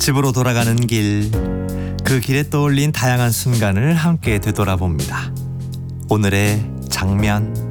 집으로 돌아가는 길, 그 길에 떠올린 다양한 순간을 함께 되돌아봅니다. 오늘의 장면.